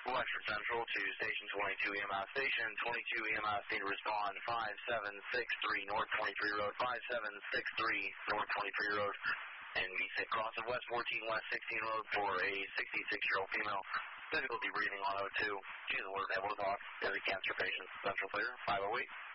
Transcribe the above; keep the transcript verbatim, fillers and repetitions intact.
Western Central to Station twenty-two E M S. Station twenty-two E M S, need to respond five seven six three North twenty-three Road, five seven six three North twenty-three Road, and be safe crossing West fourteen, West sixteen Road for a sixty-six-year-old female. Difficulty breathing on O two. She's alert and able to talk. Is a cancer patient. Central clear, five oh eight.